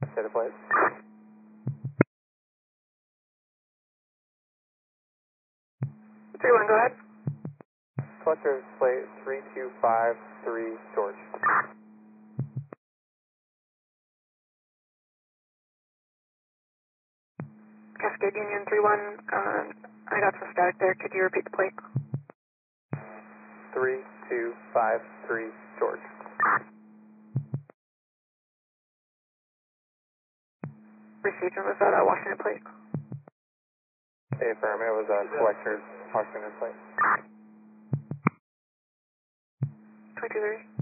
Say the plate. 3-1, go ahead. Collector's plate 3253, George. Cascade Union 3-1, I got some static there. Could you repeat the plate? 3253, George. Received, and was that a Washington plate? Affirm, it was a collector's Washington plate. 223.